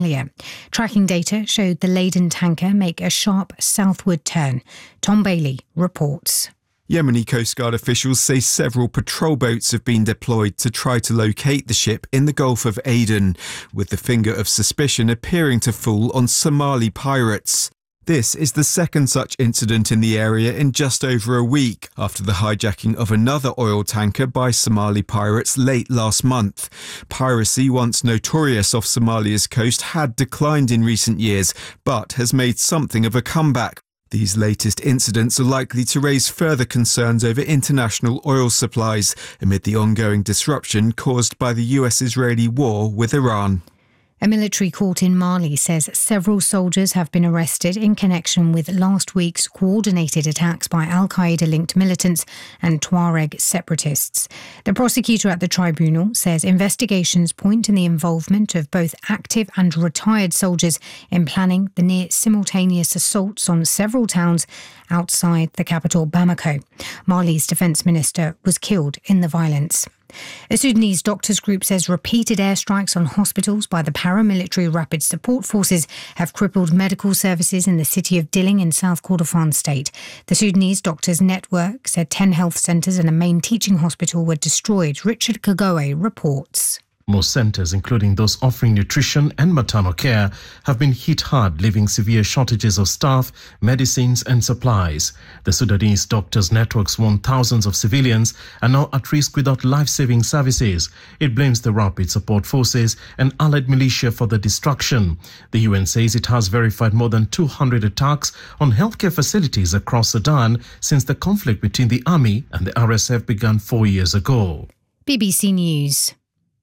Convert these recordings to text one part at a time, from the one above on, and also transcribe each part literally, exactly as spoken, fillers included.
Tracking data showed the laden tanker make a sharp southward turn. Tom Bailey reports. Yemeni Coast Guard officials say several patrol boats have been deployed to try to locate the ship in the Gulf of Aden, with the finger of suspicion appearing to fall on Somali pirates. This is the second such incident in the area in just over a week, after the hijacking of another oil tanker by Somali pirates late last month. Piracy, once notorious off Somalia's coast, had declined in recent years, but has made something of a comeback. These latest incidents are likely to raise further concerns over international oil supplies amid the ongoing disruption caused by the U S-Israeli war with Iran. A military court in Mali says several soldiers have been arrested in connection with last week's coordinated attacks by Al-Qaeda-linked militants and Tuareg separatists. The prosecutor at the tribunal says investigations point to the involvement of both active and retired soldiers in planning the near-simultaneous assaults on several towns outside the capital Bamako. Mali's defence minister was killed in the violence. A Sudanese doctors group says repeated airstrikes on hospitals by the paramilitary rapid support forces have crippled medical services in the city of Dilling in South Kordofan state. The Sudanese Doctors Network said ten health centres and a main teaching hospital were destroyed. Richard Kagoe reports. Most centres, including those offering nutrition and maternal care, have been hit hard, leaving severe shortages of staff, medicines and supplies. The Sudanese Doctors Network's warned thousands of civilians are now at risk without life-saving services. It blames the Rapid Support Forces and allied militia for the destruction. The U N says it has verified more than two hundred attacks on healthcare facilities across Sudan since the conflict between the army and the R S F began four years ago. B B C News.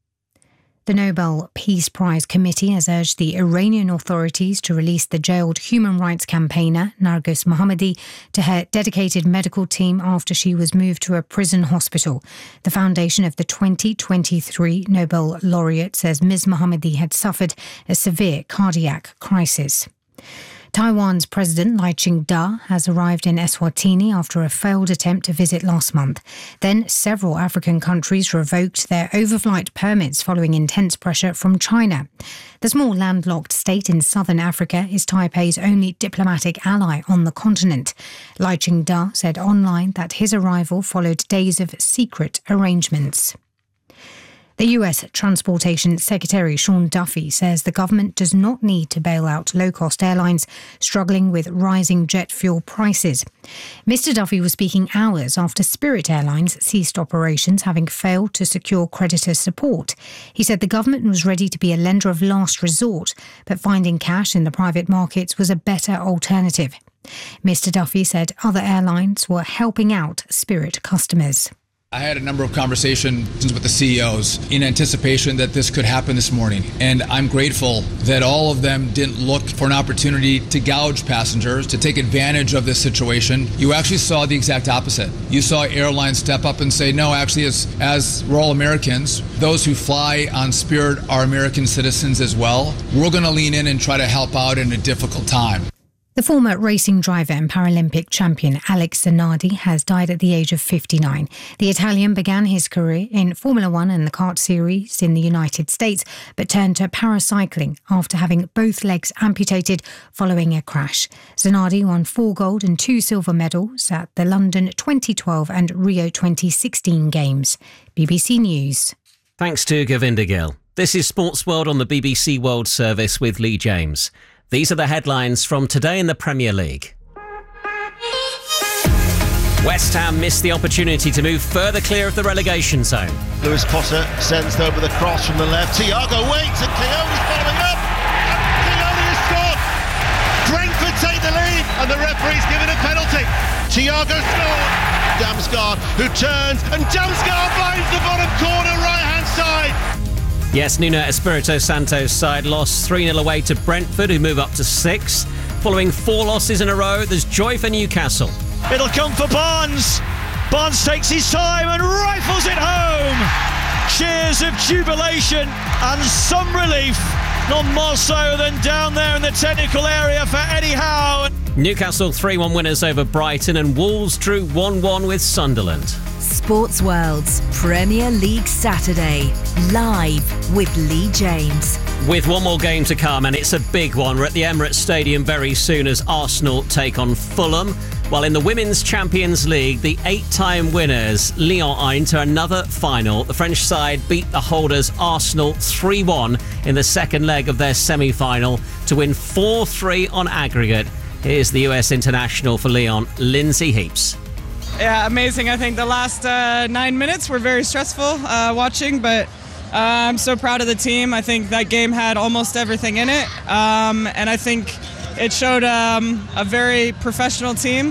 The Nobel Peace Prize Committee has urged the Iranian authorities to release the jailed human rights campaigner Narges Mohammadi to her dedicated medical team after she was moved to a prison hospital. The foundation of the twenty twenty-three Nobel laureate says Miz Mohammadi had suffered a severe cardiac crisis. Taiwan's President Lai Ching-te has arrived in Eswatini after a failed attempt to visit last month. Then several African countries revoked their overflight permits following intense pressure from China. The small landlocked state in southern Africa is Taipei's only diplomatic ally on the continent. Lai Ching-te said online that his arrival followed days of secret arrangements. The U S Transportation Secretary Sean Duffy says the government does not need to bail out low-cost airlines struggling with rising jet fuel prices. Mister Duffy was speaking hours after Spirit Airlines ceased operations, having failed to secure creditor support. He said the government was ready to be a lender of last resort, but finding cash in the private markets was a better alternative. Mister Duffy said other airlines were helping out Spirit customers. I had a number of conversations with the C E Os in anticipation that this could happen this morning, and I'm grateful that all of them didn't look for an opportunity to gouge passengers, to take advantage of this situation. You actually saw the exact opposite. You saw airlines step up and say, no, actually, as, as we're all Americans, those who fly on Spirit are American citizens as well. We're going to lean in and try to help out in a difficult time. The former racing driver and Paralympic champion Alex Zanardi has died at the age of fifty-nine. The Italian began his career in Formula One and the kart series in the United States, but turned to paracycling after having both legs amputated following a crash. Zanardi won four gold and two silver medals at the London twenty twelve and Rio twenty sixteen Games. B B C News. Thanks to Govinda Gill. This is Sports World on the B B C World Service with Lee James. These are the headlines from today in the Premier League. West Ham missed the opportunity to move further clear of the relegation zone. Lewis Potter sends over the cross from the left. Thiago waits and Keown's following up. And Keown has scored. Brentford take the lead and the referee's given a penalty. Thiago scored. Damsgaard who turns and Damsgaard finds the bottom corner right-hand side. Yes, Nuno Espirito Santo's side lost three nil away to Brentford, who move up to sixth. Following four losses in a row, there's joy for Newcastle. It'll come for Barnes. Barnes takes his time and rifles it home. Cheers of jubilation and some relief. Not more so than down there in the technical area for Eddie Howe. Newcastle three one winners over Brighton, and Wolves drew one one with Sunderland. Sports World's Premier League Saturday, live with Lee James. With one more game to come, and it's a big one. We're at the Emirates Stadium very soon as Arsenal take on Fulham. While in the Women's Champions League, the eight-time winners, Lyon, are into another final. The French side beat the holders Arsenal three one in the second leg of their semi-final to win four three on aggregate. Here's the U S international for Lyon, Lindsay Heaps. Yeah, amazing. I think the last uh, nine minutes were very stressful uh, watching, but uh, I'm so proud of the team. I think that game had almost everything in it, um, and I think it showed um, a very professional team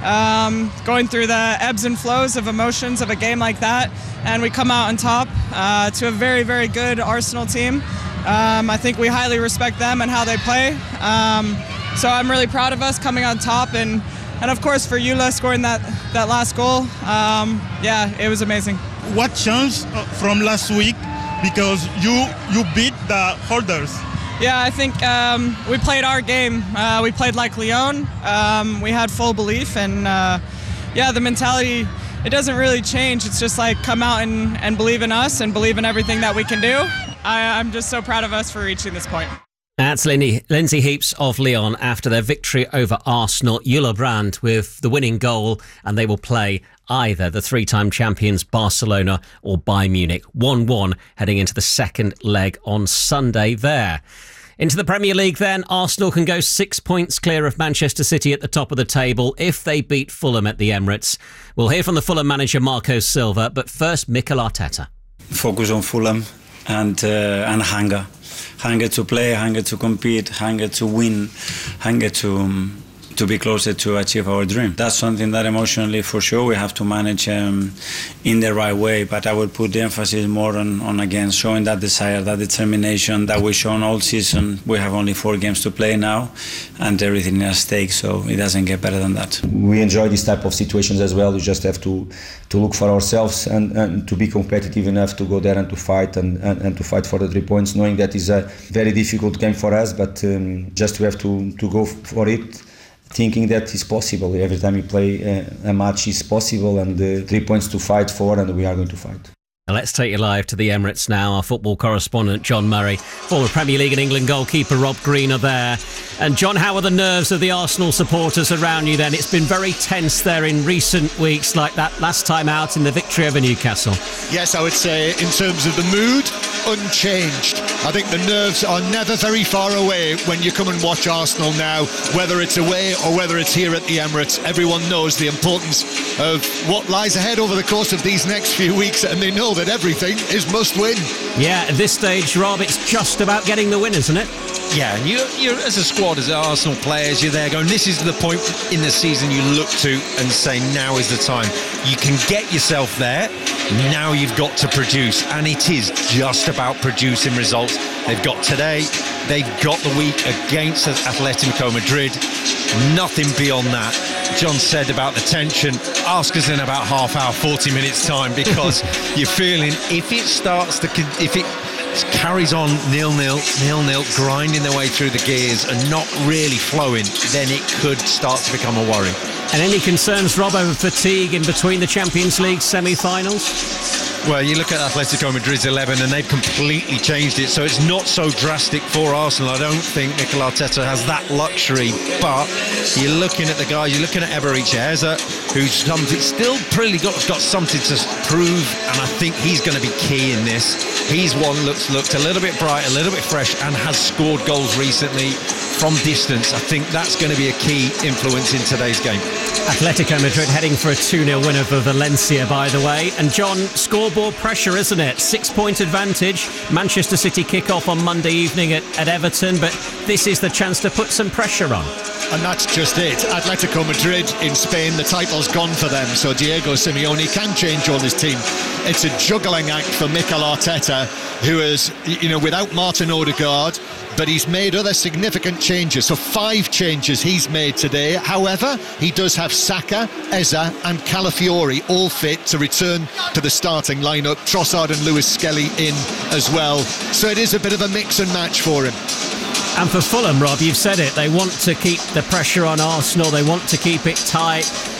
um, going through the ebbs and flows of emotions of a game like that, and we come out on top uh, to a very, very good Arsenal team. Um, I think we highly respect them and how they play. Um, so I'm really proud of us coming on top, and and of course for Eula scoring that, that last goal. Um, yeah, it was amazing. What changed from last week? Because you you beat the holders. Yeah, I think um, we played our game. Uh, we played like Lyon. Um, we had full belief, and uh, yeah, the mentality, it doesn't really change. It's just like come out and, and believe in us and believe in everything that we can do. I, I'm just so proud of us for reaching this point. That's Lindy, Lindsay Heaps of Lyon after their victory over Arsenal. Jula Brand with the winning goal, and they will play either the three-time champions Barcelona or Bayern Munich. one one heading into the second leg on Sunday there. Into the Premier League then, Arsenal can go six points clear of Manchester City at the top of the table if they beat Fulham at the Emirates. We'll hear from the Fulham manager Marco Silva, but first Mikel Arteta. Focus on Fulham and uh, and hunger. Hunger to play, hunger to compete, hunger to win, hunger to um, to be closer to achieve our dream. That's something that emotionally, for sure, we have to manage um, in the right way. But I will put the emphasis more on, on, again, showing that desire, that determination that we've shown all season. We have only four games to play now, and everything is at stake, so it doesn't get better than that. We enjoy this type of situations as well. We just have to to look for ourselves and, and to be competitive enough to go there and to fight and, and, and to fight for the three points, knowing that is a very difficult game for us, but um, just we have to, to go for it, thinking that it's possible. Every time we play a, a match is possible, and uh, three points to fight for, and we are going to fight. Now let's take you live to the Emirates now. Our football correspondent John Murray, former Premier League and England goalkeeper Rob Green are there. And John, how are the nerves of the Arsenal supporters around you then? It's been very tense there in recent weeks, like that last time out in the victory over Newcastle. Yes, I would say in terms of the mood, unchanged. I think the nerves are never very far away when you come and watch Arsenal now, whether it's away or whether it's here at the Emirates. Everyone knows the importance of what lies ahead over the course of these next few weeks, and they know that everything is must win. Yeah, at this stage, Rob, it's just about getting the win, isn't it? Yeah, and you, you're as a squad, as Arsenal players, you're there going, this is the point in the season you look to and say, now is the time. You can get yourself there, now you've got to produce, and it is just about producing results. They've got today, they've got the week against Atletico Madrid, nothing beyond that. John said about the tension, ask us in about half hour, forty minutes time, because you're feeling if it starts to, if it carries on nil-nil, nil-nil, grinding their way through the gears and not really flowing, then it could start to become a worry. And any concerns, Rob, over fatigue in between the Champions League semi-finals? Well, you look at Atletico Madrid's eleven and they've completely changed it, so it's not so drastic for Arsenal. I don't think Mikel Arteta has that luxury, but you're looking at the guys, you're looking at Eberechi Eze, who's something, still pretty got, got something to prove, and I think he's going to be key in this. He's one looks looked a little bit bright, a little bit fresh, and has scored goals recently from distance. I think that's going to be a key influence in today's game. Atletico Madrid heading for a two nil win over Valencia, by the way. And John, scoreboard pressure, isn't it? Six-point advantage. Manchester City kick off on Monday evening at, at Everton, but this is the chance to put some pressure on. And that's just it. Atletico Madrid in Spain, the title's gone for them, so Diego Simeone can change all his team. It's a juggling act for Mikel Arteta, who is, you know, without Martin Odegaard, but he's made other significant changes. So five changes he's made today. However, he does have Saka, Eze and Calafiori all fit to return to the starting lineup. Trossard and Lewis Skelly in as well. So it is a bit of a mix and match for him. And for Fulham, Rob, you've said it, they want to keep the pressure on Arsenal, they want to keep it tight.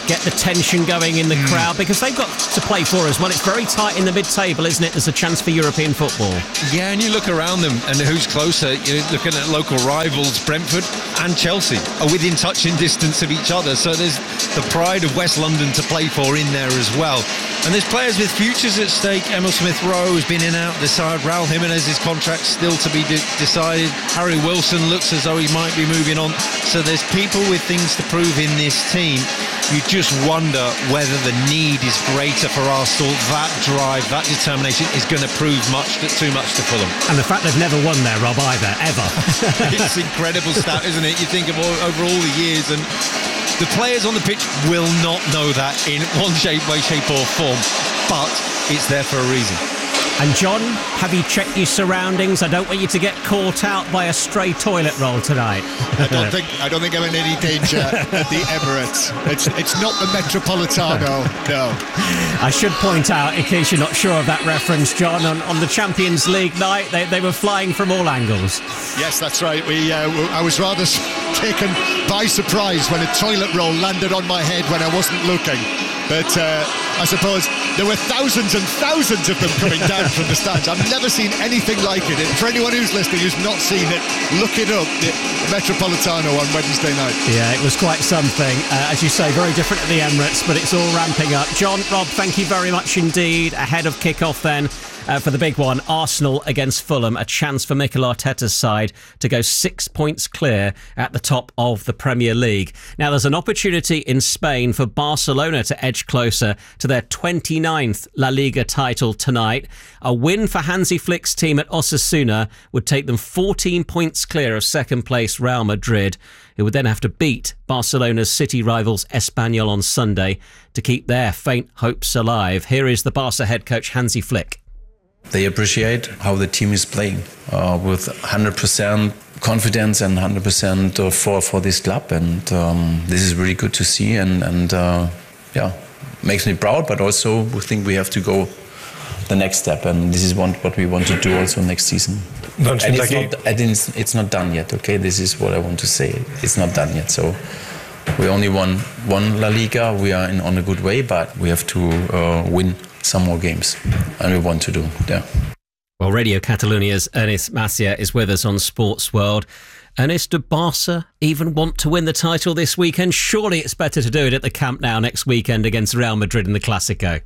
get the tension going in the mm. crowd? Because they've got to play for as well. It's very tight in the mid-table, isn't it? There's a chance for European football. Yeah, and you look around them and who's closer. You're looking at local rivals, Brentford and Chelsea are within touching distance of each other. So there's the pride of West London to play for in there as well. And there's players with futures at stake. Emil Smith-Rowe has been in and out of the side. Raul Jimenez's contract still to be de- decided. Harry Wilson looks as though he might be moving on. So there's people with things to prove in this team. You just wonder whether the need is greater for Arsenal. That drive, that determination is going to prove much to, too much to Fulham. And the fact they've never won there, Rob, either, ever. It's incredible stat, isn't it? You think of all, over all the years, and the players on the pitch will not know that in one shape, way, shape or form, but it's there for a reason. And John, have you checked your surroundings? I don't want you to get caught out by a stray toilet roll tonight. I don't think I don't think I'm in any danger at the Emirates. It's it's not the Metropolitano, no. I should point out, in case you're not sure of that reference, John, on, on the Champions League night, they, they were flying from all angles. Yes, that's right. We uh, I was rather taken by surprise when a toilet roll landed on my head when I wasn't looking. But uh, I suppose there were thousands and thousands of them coming down from the stands. I've never seen anything like it. And for anyone who's listening who's not seen it, look it up, the Metropolitano on Wednesday night. Yeah, it was quite something. Uh, as you say, very different at the Emirates, but it's all ramping up. John, Rob, thank you very much indeed. Ahead of kick-off then, Uh, for the big one, Arsenal against Fulham, a chance for Mikel Arteta's side to go six points clear at the top of the Premier League. Now, there's an opportunity in Spain for Barcelona to edge closer to their twenty-ninth La Liga title tonight. A win for Hansi Flick's team at Osasuna would take them fourteen points clear of second place Real Madrid, who would then have to beat Barcelona's city rivals Espanyol on Sunday to keep their faint hopes alive. Here is the Barca head coach Hansi Flick. They appreciate how the team is playing uh, with one hundred percent confidence and one hundred percent for for this club, and um, this is really good to see, and and uh, yeah, makes me proud. But also we think we have to go the next step, and this is one, what we want to do also next season. And it's not, and it's, it's not done yet. Okay, this is what I want to say. It's not done yet. So we only won one La Liga. We are in, on a good way, but we have to uh, win some more games, and we want to do, yeah. Well, Radio Catalunia's Ernest Macia is with us on Sports World. Ernest, do Barca even want to win the title this weekend? Surely it's better to do it at the Camp Nou next weekend against Real Madrid in the Clásico.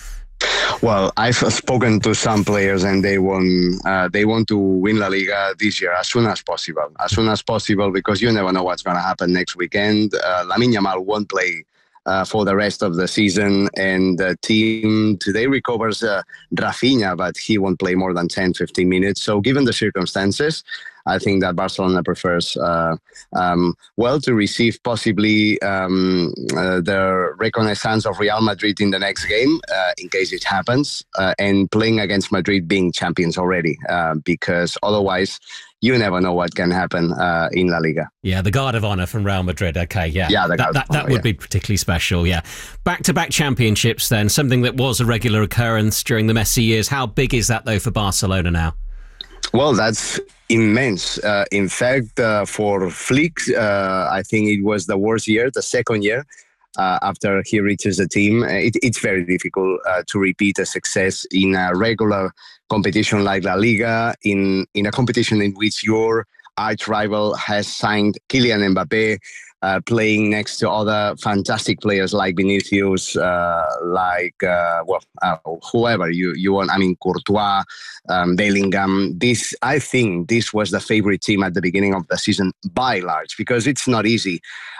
Well, I've spoken to some players and they want uh, they want to win La Liga this year as soon as possible. As soon as possible, because you never know what's going to happen next weekend. Uh, Lamine Yamal won't play Uh, for the rest of the season, and the team today recovers uh, Rafinha, but he won't play more than ten, fifteen minutes. So given the circumstances, I think that Barcelona prefers uh, um, well to receive possibly um, uh, the reconnaissance of Real Madrid in the next game, uh, in case it happens, uh, and playing against Madrid being champions already, uh, because otherwise you never know what can happen uh, in La Liga. Yeah, the Guard of Honor from Real Madrid. Okay, yeah. Yeah, the that, Guard that, of Honor, that would yeah. be particularly special, yeah. Back-to-back championships then, something that was a regular occurrence during the Messi years. How big is that, though, for Barcelona now? Well, that's immense. Uh, in fact, uh, for Flick, uh, I think it was the worst year, the second year uh, after he reaches the team. It, it's very difficult uh, to repeat a success in a regular competition like La Liga, in, in a competition in which your arch rival has signed Kylian Mbappé, uh, playing next to other fantastic players like Vinicius, uh, like, uh, well, uh, whoever you, you want. I mean, Courtois, um, Bellingham. This, I think this was the favorite team at the beginning of the season by large, because it's not easy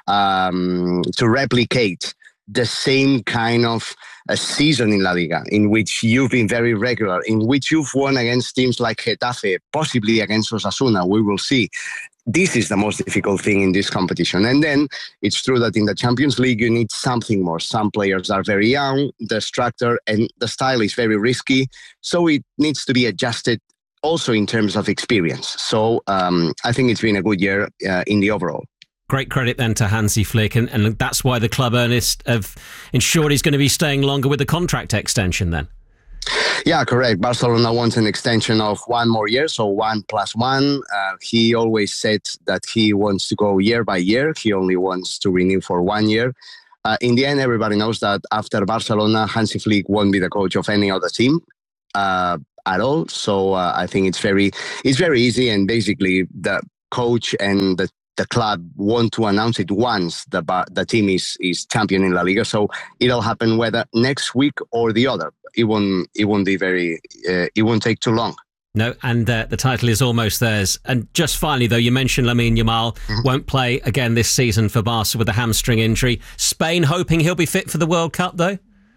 um, to replicate the same kind of a season in La Liga, in which you've been very regular, in which you've won against teams like Getafe, possibly against Osasuna. We will see. This is the most difficult thing in this competition. And then it's true that in the Champions League, you need something more. Some players are very young, the structure and the style is very risky. So it needs to be adjusted also in terms of experience. So um, I think it's been a good year uh, in the overall. Great credit then to Hansi Flick, and, and that's why the club, Ernest, have ensured he's going to be staying longer with the contract extension then. Yeah, correct. Barcelona wants an extension of one more year, so one plus one. Uh, he always said that he wants to go year by year. He only wants to renew for one year. Uh, in the end, everybody knows that after Barcelona, Hansi Flick won't be the coach of any other team uh, at all. So uh, I think it's very, it's very easy, and basically the coach and the the club want to announce it once the the team is is champion in La Liga. So it'll happen whether next week or the other. It won't it won't be very uh, it won't take too long. No, and uh, the title is almost theirs. And just finally, though, you mentioned Lamine Yamal mm-hmm. won't play again this season for Barca with a hamstring injury. Spain hoping he'll be fit for the World Cup, though?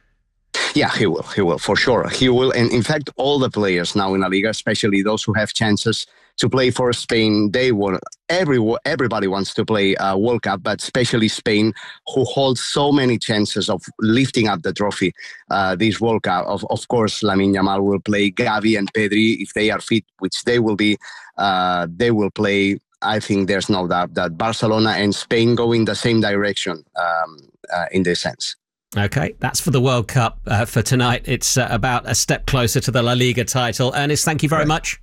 Yeah, he will. He will, for sure. He will. And in fact, all the players now in La Liga, especially those who have chances to play for Spain, they want, every, everybody wants to play a World Cup, but especially Spain, who holds so many chances of lifting up the trophy uh, this World Cup. Of, of course, Lamine Yamal will play. Gavi and Pedri, if they are fit, which they will be, uh, they will play. I think there's no doubt that Barcelona and Spain go in the same direction um, uh, in this sense. Okay, that's for the World Cup uh, for tonight. It's uh, about a step closer to the La Liga title. Ernest, thank you very much.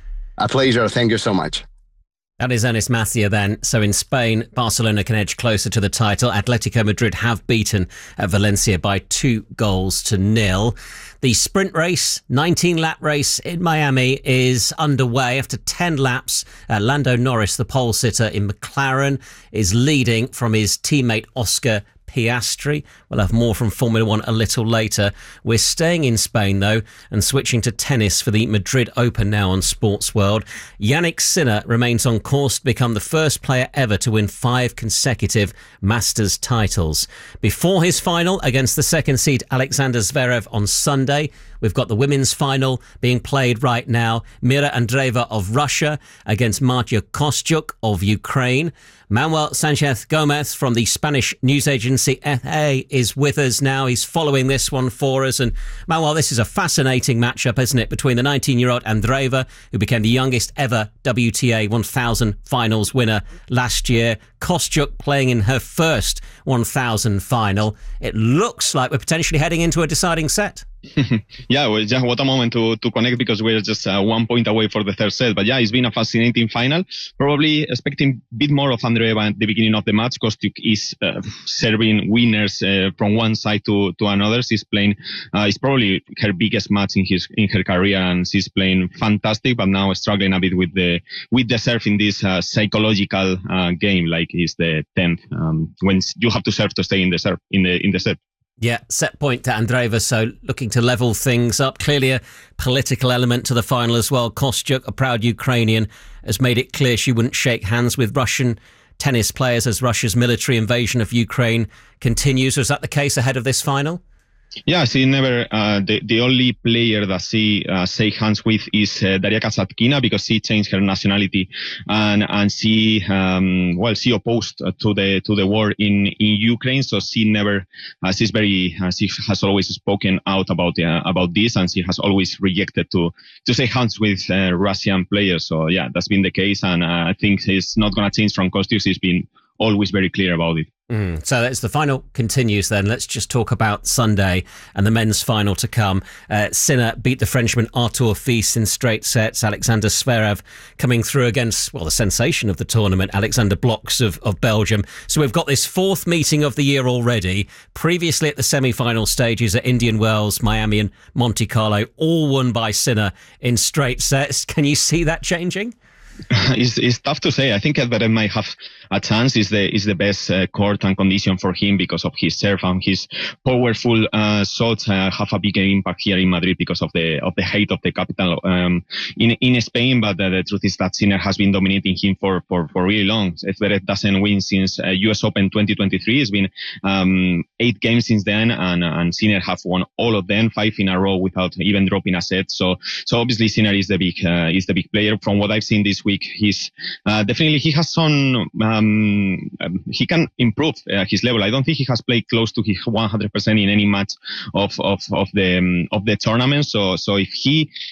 A pleasure. Thank you so much. That is Ernest Mathia then. So in Spain, Barcelona can edge closer to the title. Atletico Madrid have beaten uh, Valencia by two goals to nil. The sprint race, nineteen lap race in Miami is underway. After ten laps, uh, Lando Norris, the pole sitter in McLaren, is leading from his teammate Oscar Piastri. We'll have more from Formula One a little later. We're staying in Spain, though, and switching to tennis for the Madrid Open now on Sports World. Jannik Sinner remains on course to become the first player ever to win five consecutive Masters titles. Before his final against the second seed Alexander Zverev on Sunday, we've got the women's final being played right now. Mira Andreeva of Russia against Marta Kostyuk of Ukraine. Manuel Sanchez Gomez from the Spanish news agency F A is with us now. He's following this one for us. And Manuel, this is a fascinating matchup, isn't it, between the nineteen-year-old Andreeva, who became the youngest ever W T A one thousand finals winner last year, Kostyuk playing in her first one thousand final. It looks like we're potentially heading into a deciding set. Yeah, well, just what a moment to, to connect, because we're just uh, one point away for the third set. But yeah, it's been a fascinating final. Probably expecting a bit more of Andreeva at the beginning of the match. Kostyuk is uh, serving winners uh, from one side to, to another. She's playing, uh, it's probably her biggest match in his in her career, and she's playing fantastic. But now struggling a bit with the with the serve in this uh, psychological uh, game, like it's the tenth, um, when you have to serve to stay in the serve in the in the set. Yeah, set point to Andreeva, so looking to level things up. Clearly a political element to the final as well. Kostyuk, a proud Ukrainian, has made it clear she wouldn't shake hands with Russian tennis players as Russia's military invasion of Ukraine continues. Was that the case ahead of this final? Yeah, she never, uh, the, the only player that she uh, shake hands with is uh, Daria Kasatkina, because she changed her nationality and and she, um, well, she opposed to the to the war in, in Ukraine. So she never, uh, she's very, uh, she has always spoken out about uh, about this, and she has always rejected to to shake hands with uh, Russian players. So yeah, that's been the case, and uh, I think it's not going to change from Kostyuk. She's been always very clear about it. Mm. So as the final continues then, let's just talk about Sunday and the men's final to come. Uh, Sinner beat the Frenchman Arthur Fils in straight sets. Alexander Zverev coming through against, well, the sensation of the tournament, Alexander Blocks of, of Belgium. So we've got this fourth meeting of the year already. Previously at the semi-final stages at Indian Wells, Miami and Monte Carlo, all won by Sinner in straight sets. Can you see that changing? It's, it's tough to say. I think Zverev might have a chance. Is the is the best uh, court and condition for him because of his serve and his powerful uh, shots. Uh, have a bigger impact here in Madrid because of the of the height of the capital um, in in Spain. But uh, the truth is that Sinner has been dominating him for for, for really long. Zverev doesn't win since uh, U S Open twenty twenty-three. It's been um, eight games since then, and and Sinner have won all of them, five in a row without even dropping a set. So so obviously Sinner is the big uh, is the big player. From what I've seen this week, he's uh, definitely he has some um, he can improve uh, his level. I don't think he has played close to his one hundred percent in any match of of of the um, of the tournament. So so if he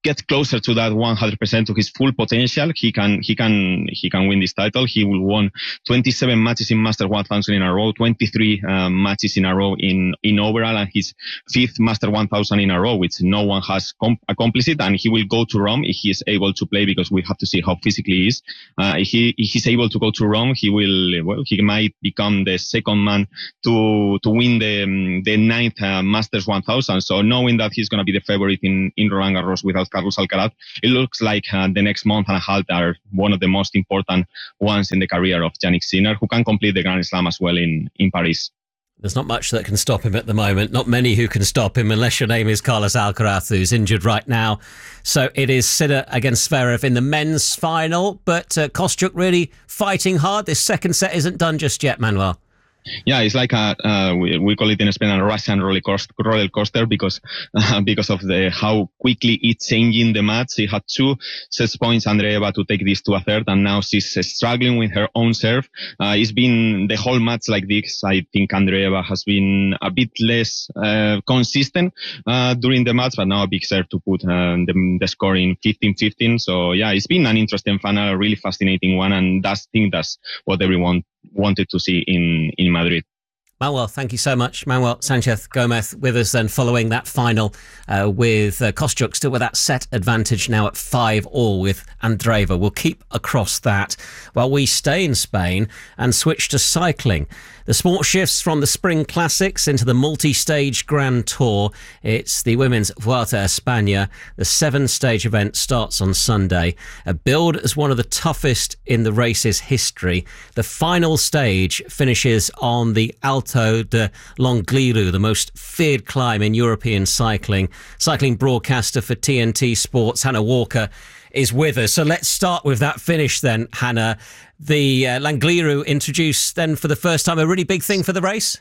gets closer to that one hundred percent to his full potential, he can he can he can win this title. He will won twenty-seven matches in Master one thousand in a row, twenty-three uh, matches in a row in in overall, and his fifth Master one thousand in a row, which no one has com- accomplished it. And he will go to Rome if he is able to play, because we have to see how physically he is. Uh, if he if he's able to go to Rome, he will well he might become the second man to to win the um, the ninth uh, Masters one thousand. So knowing that he's going to be the favorite in in Roland Garros without Carlos Alcaraz, it looks like uh, the next month and a half are one of the most important ones in the career of Jannik Sinner, who can complete the Grand Slam as well in, in Paris. There's not much that can stop him at the moment. Not many who can stop him, unless your name is Carlos Alcaraz, who's injured right now. So it is Sinner against Zverev in the men's final. But uh, Kostyuk really fighting hard. This second set isn't done just yet, Manuel. Yeah, it's like a uh, we, we call it in Spain a Russian roller coaster, roller coaster because uh, because of the how quickly it's changing the match. She had two set points, Andreeva, to take this to a third, and now she's uh, struggling with her own serve. Uh, it's been the whole match like this. I think Andreeva has been a bit less uh, consistent uh, during the match, but now a big serve to put uh, the, the score in fifteen fifteen. So yeah, it's been an interesting final, a really fascinating one, and that's I think that's what everyone wanted to see in, in Madrid. Manuel, thank you so much. Manuel Sanchez Gomez with us then following that final uh, with uh, Kostyuk still with that set advantage now at five all with Andreeva. We'll keep across that while we stay in Spain and switch to cycling. The sport shifts from the Spring Classics into the multi-stage Grand Tour. It's the women's Vuelta a España. The seven-stage event starts on Sunday. Uh, billed as one of the toughest in the race's history, the final stage finishes on the Alto de Longliru, the most feared climb in European cycling. Cycling broadcaster for T N T Sports, Hannah Walker, is with us. So let's start with that finish then, Hannah. The uh, Langliru introduced then for the first time a really big thing for the race?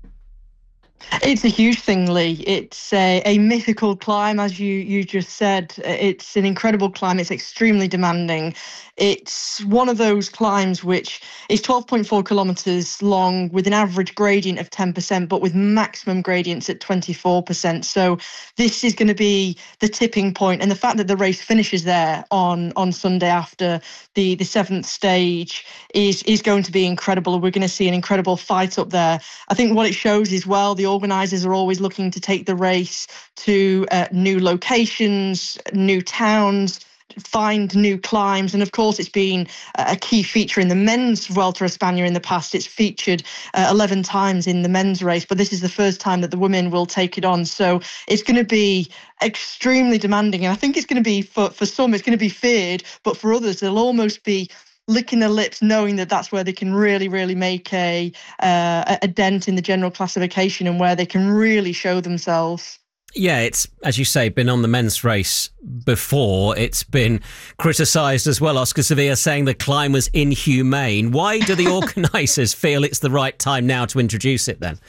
It's a huge thing, Lee. It's a, a mythical climb, as you, you just said. It's an incredible climb. It's extremely demanding. It's one of those climbs which is twelve point four kilometres long with an average gradient of ten percent, but with maximum gradients at twenty-four percent. So this is going to be the tipping point. And the fact that the race finishes there on, on Sunday after the, the seventh stage is, is going to be incredible. We're going to see an incredible fight up there. I think what it shows is, well, the organisers are always looking to take the race to uh, new locations, new towns, find new climbs. And of course, it's been a key feature in the men's Vuelta a España in the past. It's featured uh, eleven times in the men's race, but this is the first time that the women will take it on. So it's going to be extremely demanding. And I think it's going to be, for, for some, it's going to be feared, but for others, they'll almost be licking their lips, knowing that that's where they can really, really make a uh, a dent in the general classification and where they can really show themselves. Yeah, it's, as you say, been on the men's race before. It's been criticised as well. Oscar Sevilla saying the climb was inhumane. Why do the organisers feel it's the right time now to introduce it then?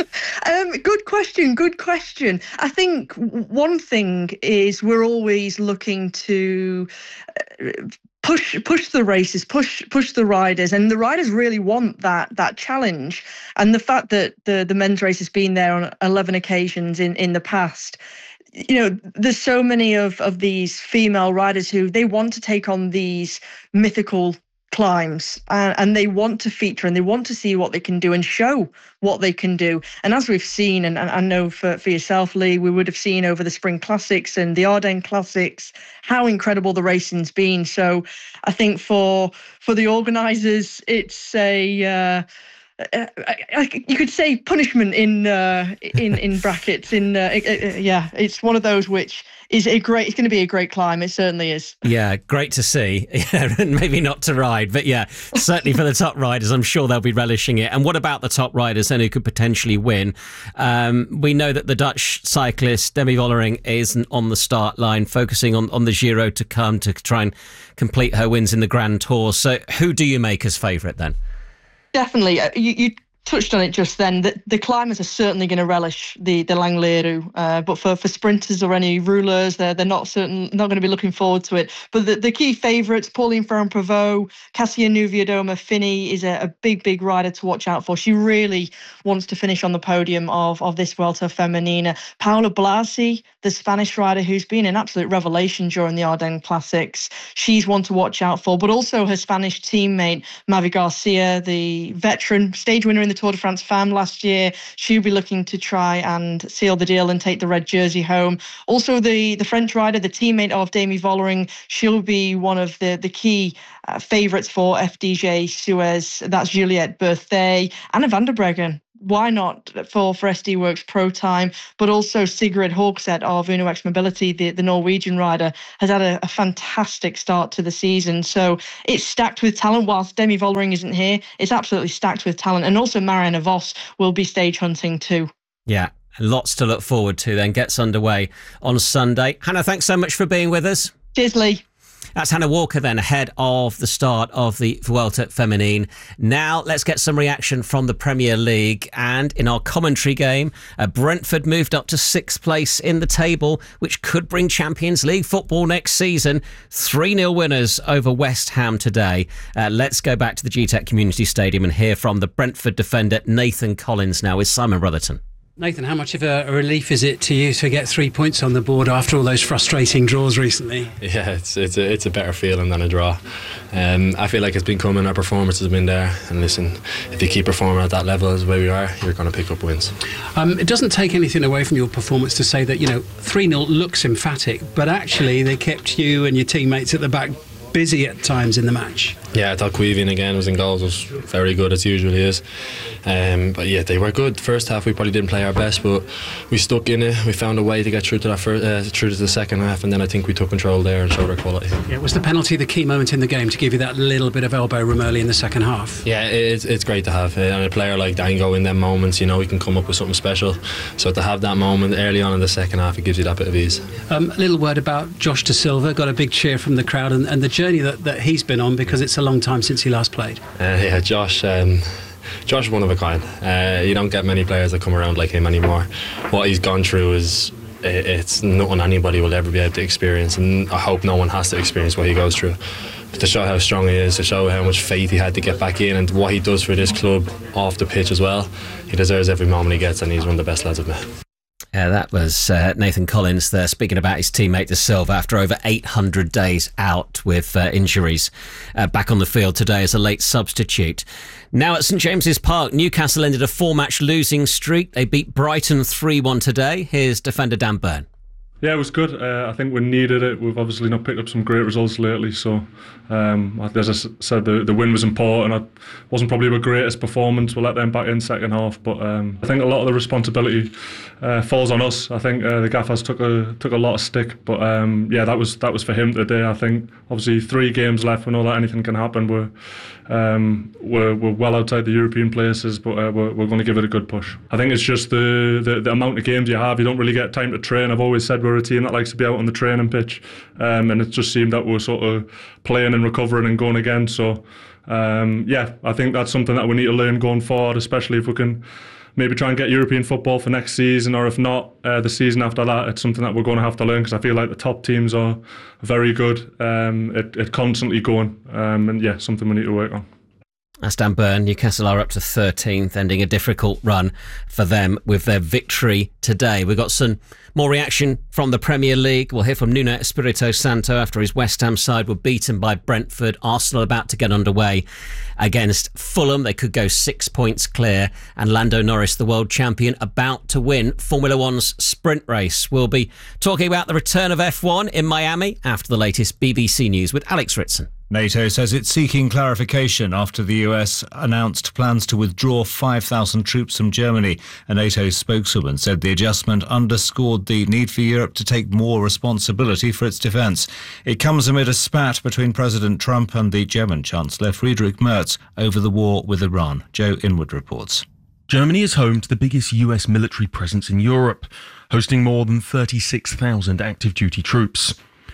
Um, good question, good question. I think one thing is we're always looking to uh, push push the races, push push the riders, and the riders really want that that challenge. And the fact that the the men's race has been there on eleven occasions in in the past, you know, there's so many of of these female riders who they want to take on these mythical climbs, uh, and they want to feature and they want to see what they can do and show what they can do. And as we've seen, and, and I know for, for yourself, Lee, we would have seen over the Spring Classics and the Ardennes Classics how incredible the racing's been. So I think for for the organisers, it's a uh, Uh, I, you could say punishment in uh, in in brackets. In uh, uh, yeah, it's one of those which is a great. It's going to be a great climb. It certainly is. Yeah, great to see. Yeah, and maybe not to ride, but yeah, certainly for the top riders, I'm sure they'll be relishing it. And what about the top riders then who could potentially win? Um, we know that the Dutch cyclist Demi Vollering isn't on the start line, focusing on on the Giro to come to try and complete her wins in the Grand Tour. So, who do you make as favourite then? Definitely. You, you touched on it just then, that the climbers are certainly going to relish the the Langleru, uh, but for, for sprinters or any rouleurs, they're they're not certain not going to be looking forward to it. But the, the key favourites, Pauline Ferrand-Prévot, Cassia Niewiadoma Finney is a, a big big rider to watch out for. She really wants to finish on the podium of of this Vuelta Femenina. Paula Blasi, the Spanish rider who's been an absolute revelation during the Ardennes Classics, she's one to watch out for. But also her Spanish teammate Mavi Garcia, the veteran stage winner in the Tour de France Femme last year. She'll be looking to try and seal the deal and take the red jersey home. Also, the, the French rider, the teammate of Demi Vollering, she'll be one of the, the key uh, favourites for F D J Suez. That's Juliette Berthet. Anna van der Breggen. Why not for, for S D Works Pro Time? But also Sigrid Haugseth of Uno X Mobility, the, the Norwegian rider, has had a, a fantastic start to the season. So it's stacked with talent. Whilst Demi Vollering isn't here, it's absolutely stacked with talent. And also Marianne Vos will be stage hunting too. Yeah, lots to look forward to then. Gets underway on Sunday. Hannah, thanks so much for being with us. Cheers, Lee. That's Hannah Walker then, ahead of the start of the Vuelta Feminine. Now, let's get some reaction from the Premier League. And in our commentary game, uh, Brentford moved up to sixth place in the table, which could bring Champions League football next season. three nil winners over West Ham today. Uh, let's go back to the G TEC Community Stadium and hear from the Brentford defender Nathan Collins now with Simon Brotherton. Nathan, how much of a relief is it to you to get three points on the board after all those frustrating draws recently? Yeah, it's it's a, it's a better feeling than a draw. Um, I feel like it's been coming, our performances have been there, and listen, if you keep performing at that level as where we are, you're going to pick up wins. Um, it doesn't take anything away from your performance to say that, you know, three nil looks emphatic, but actually they kept you and your teammates at the back busy at times in the match. Yeah, I thought Cuivian again was in goals, was very good as usually is. Um, but yeah, they were good. First half we probably didn't play our best, but we stuck in it. We found a way to get through to that first, uh, through to the second half, and then I think we took control there and showed our quality. Yeah, was the penalty the key moment in the game to give you that little bit of elbow room early in the second half? Yeah, it's it's great to have, and a player like Dango in them moments, you know, he can come up with something special. So to have that moment early on in the second half, it gives you that bit of ease. Um, a little word about Josh Da Silva. Got a big cheer from the crowd, and, and the journey that, that he's been on, because it's a long time since he last played. Uh, yeah, Josh. Um, Josh is one of a kind. Uh, you don't get many players that come around like him anymore. What he's gone through is it's nothing anybody will ever be able to experience, and I hope no one has to experience what he goes through. But to show how strong he is, to show how much faith he had to get back in, and what he does for this club off the pitch as well, he deserves every moment he gets, and he's one of the best lads I've met. Uh, that was uh, Nathan Collins there speaking about his teammate Da Silva after over eight hundred days out with uh, injuries. Uh, back on the field today as a late substitute. Now at St James's Park, Newcastle ended a four-match losing streak. They beat Brighton three one today. Here's defender Dan Burn. Yeah, it was good. Uh, I think we needed it. We've obviously not picked up some great results lately, so um, as I said, the, the win was important. It wasn't probably our greatest performance. We'll let them back in second half, but um, I think a lot of the responsibility uh, falls on us. I think uh, the gaffers took a took a lot of stick, but um, yeah, that was that was for him today. I think obviously three games left. We know that anything can happen. We're um, we're, we're well outside the European places, but uh, we're, we're going to give it a good push. I think it's just the, the the amount of games you have. You don't really get time to train. I've always said we're a team that likes to be out on the training pitch, um, and it just seemed that we're sort of playing and recovering and going again. So um, yeah, I think that's something that we need to learn going forward, especially if we can maybe try and get European football for next season, or if not, uh, the season after that. It's something that we're going to have to learn, because I feel like the top teams are very good. Um, it, it constantly going, um, and yeah, something we need to work on. That's Dan Burn. Newcastle are up to thirteenth, ending a difficult run for them with their victory today. We've got some more reaction from the Premier League. We'll hear from Nuno Espirito Santo after his West Ham side were beaten by Brentford. Arsenal about to get underway against Fulham. They could go six points clear. And Lando Norris, the world champion, about to win Formula One's sprint race. We'll be talking about the return of F one in Miami after the latest B B C News with Alex Ritson. NATO says it's seeking clarification after the U S announced plans to withdraw five thousand troops from Germany. A NATO spokeswoman said the adjustment underscored the need for Europe to take more responsibility for its defence. It comes amid a spat between President Trump and the German Chancellor Friedrich Merz over the war with Iran. Joe Inwood reports. Germany is home to the biggest U S military presence in Europe, hosting more than thirty-six thousand active duty troops.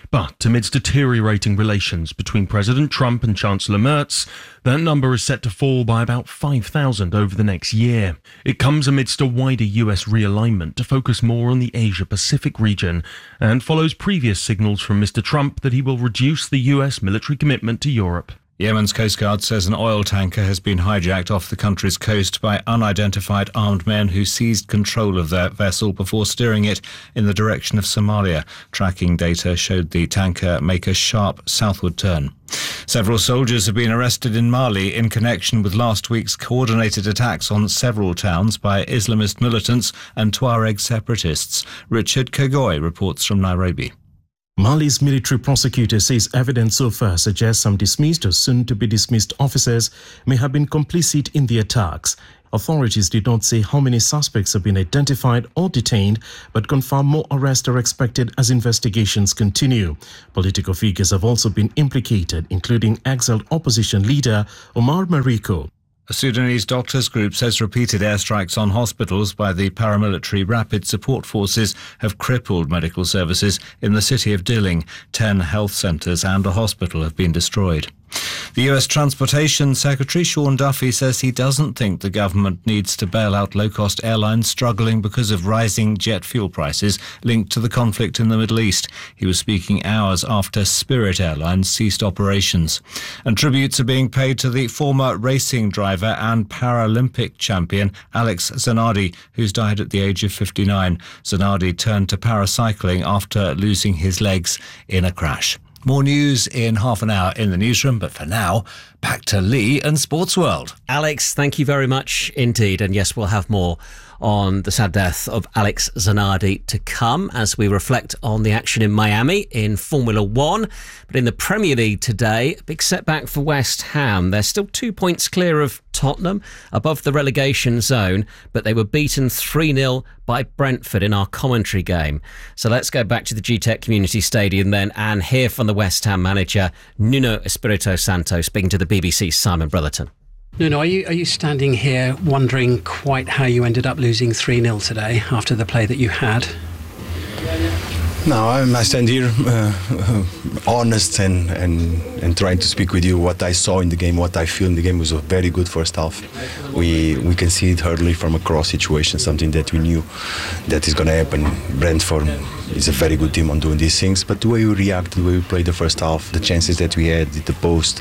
But amidst deteriorating relations between President Trump and Chancellor Merz, that number is set to fall by about five thousand over the next year. It comes amidst a wider U S realignment to focus more on the Asia-Pacific region and follows previous signals from Mister Trump that he will reduce the U S military commitment to Europe. Yemen's Coast Guard says an oil tanker has been hijacked off the country's coast by unidentified armed men who seized control of their vessel before steering it in the direction of Somalia. Tracking data showed the tanker make a sharp southward turn. Several soldiers have been arrested in Mali in connection with last week's coordinated attacks on several towns by Islamist militants and Tuareg separatists. Richard Kagoy reports from Nairobi. Mali's military prosecutor says evidence so far suggests some dismissed or soon-to-be-dismissed officers may have been complicit in the attacks. Authorities did not say how many suspects have been identified or detained, but confirm more arrests are expected as investigations continue. Political figures have also been implicated, including exiled opposition leader Omar Mariko. A Sudanese doctors group says repeated airstrikes on hospitals by the paramilitary Rapid Support Forces have crippled medical services in the city of Dilling. Ten health centres and a hospital have been destroyed. The U S Transportation Secretary Sean Duffy says he doesn't think the government needs to bail out low-cost airlines struggling because of rising jet fuel prices linked to the conflict in the Middle East. He was speaking hours after Spirit Airlines ceased operations. And tributes are being paid to the former racing driver and Paralympic champion Alex Zanardi, who's died at the age of fifty-nine. Zanardi turned to paracycling after losing his legs in a crash. More news in half an hour in the newsroom, but for now, back to Lee and Sports World. Alex, thank you very much indeed. And yes, we'll have more on the sad death of Alex Zanardi to come as we reflect on the action in Miami in Formula One. But in the Premier League today, a big setback for West Ham. They're still two points clear of Tottenham, above the relegation zone, but they were beaten three nil by Brentford in our commentary game. So let's go back to the G TEC Community Stadium then and hear from the West Ham manager, Nuno Espirito Santo, speaking to the B B C's Simon Brotherton. Nuno, are you, are you standing here wondering quite how you ended up losing three nil today after the play that you had? No, I stand here uh, honest and, and, and trying to speak with you what I saw in the game, what I feel in the game. Was a very good first half. We we can see it early from a cross situation, something that we knew that is going to happen. Brentford is a very good team on doing these things, but the way we reacted, the way we played the first half, the chances that we had, the post,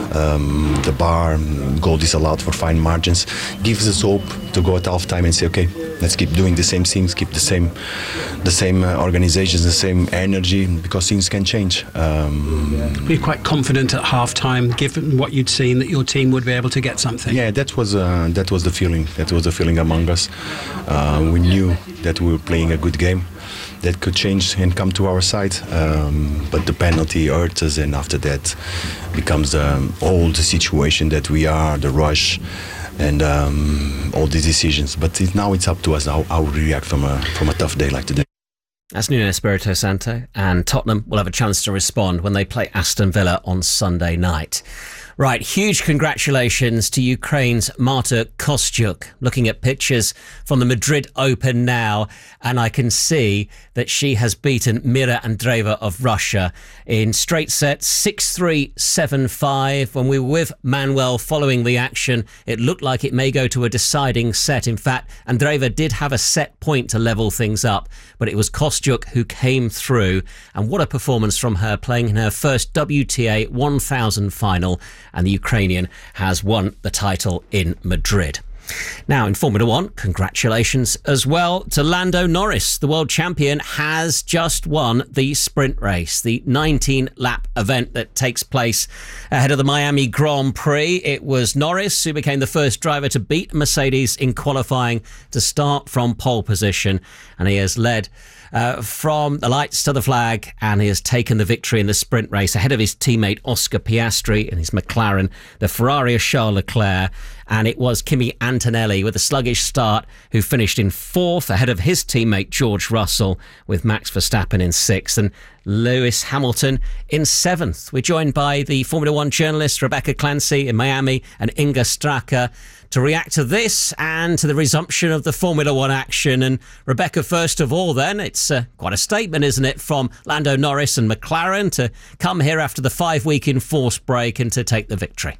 um, the bar, goal disallowed for fine margins, gives us hope to go at half time and say, okay, let's keep doing the same things, keep the same the same uh, organizations, the same energy, because things can change. Um, Were you quite confident at half time, given what you'd seen, that your team would be able to get something? Yeah, that was uh, that was the feeling. That was the feeling among us. Uh, we knew that we were playing a good game that could change and come to our side, um, but the penalty hurt us, and after that becomes um, all the situation that we are, the rush, and um, all these decisions. But it, now it's up to us how, how we react from a from a tough day like today. That's Nuno Espirito Santo, and Tottenham will have a chance to respond when they play Aston Villa on Sunday night. Right, huge congratulations to Ukraine's Marta Kostyuk. Looking at pictures from the Madrid Open now, and I can see that she has beaten Mira Andreeva of Russia in straight sets, six three, seven five. When we were with Manuel following the action, it looked like it may go to a deciding set. In fact, Andreeva did have a set point to level things up, but it was Kostyuk who came through. And what a performance from her, playing in her first W T A one thousand final. And the Ukrainian has won the title in Madrid. Now, in Formula One, congratulations as well to Lando Norris. The world champion has just won the sprint race, the nineteen-lap event that takes place ahead of the Miami Grand Prix. It was Norris who became the first driver to beat Mercedes in qualifying to start from pole position, and he has led Uh, from the lights to the flag, and he has taken the victory in the sprint race ahead of his teammate Oscar Piastri and his McLaren, the Ferrari of Charles Leclerc, and it was Kimi Antonelli Antonelli with a sluggish start, who finished in fourth ahead of his teammate George Russell, with Max Verstappen in sixth and Lewis Hamilton in seventh. We're joined by the Formula One journalist Rebecca Clancy in Miami and Inga Straka to react to this and to the resumption of the Formula One action. And Rebecca, first of all then, it's uh, quite a statement, isn't it, from Lando Norris and McLaren to come here after the five-week enforced break and to take the victory.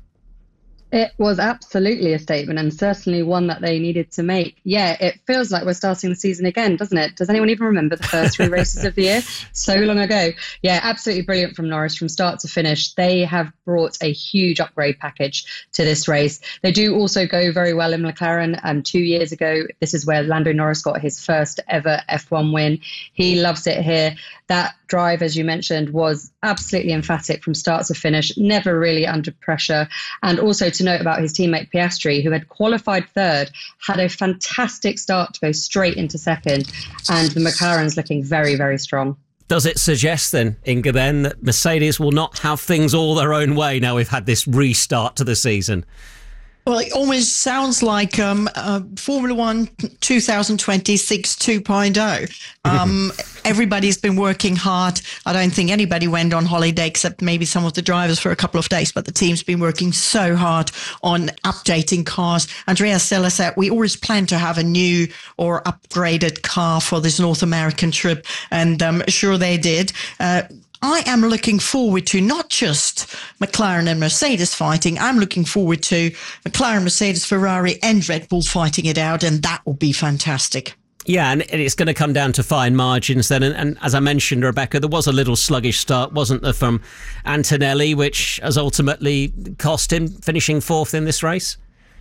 It was absolutely a statement, and certainly one that they needed to make. Yeah, it feels like we're starting the season again, doesn't it? Does anyone even remember the first three races of the year? So long ago. Yeah, absolutely brilliant from Norris from start to finish. They have brought a huge upgrade package to this race. They do also go very well in McLaren. Um, two years ago, this is where Lando Norris got his first ever F one win. He loves it here. That drive, as you mentioned, was absolutely emphatic from start to finish, never really under pressure. And also to note about his teammate Piastri, who had qualified third, had a fantastic start to go straight into second. And the McLaren's looking very, very strong. Does it suggest then, Inga, then, that Mercedes will not have things all their own way now we've had this restart to the season? Well, it almost sounds like um, uh, Formula One twenty twenty-six two point oh. Um, everybody's been working hard. I don't think anybody went on holiday except maybe some of the drivers for a couple of days, but the team's been working so hard on updating cars. Andrea Stella said, we always plan to have a new or upgraded car for this North American trip, and um, sure they did. Uh, I am looking forward to not just McLaren and Mercedes fighting. I'm looking forward to McLaren, Mercedes, Ferrari and Red Bull fighting it out, and that will be fantastic. Yeah, and it's going to come down to fine margins then. And, and as I mentioned, Rebecca, there was a little sluggish start, wasn't there, from Antonelli, which has ultimately cost him finishing fourth in this race?